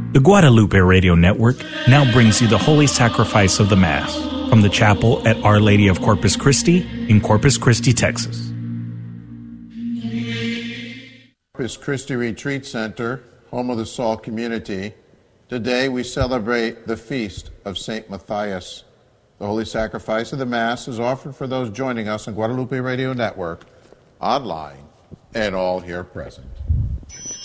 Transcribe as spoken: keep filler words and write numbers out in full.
The Guadalupe Radio Network now brings you the Holy Sacrifice of the Mass from the chapel at Our Lady of Corpus Christi in Corpus Christi, Texas. Corpus Christi Retreat Center, home of the Salt community. Today we celebrate the feast of Saint Matthias. The Holy Sacrifice of the Mass is offered for those joining us on Guadalupe Radio Network, online, and all here present.